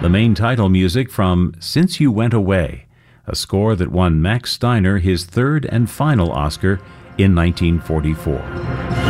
The main title music from Since You Went Away, a score that won Max Steiner his third and final Oscar in 1944.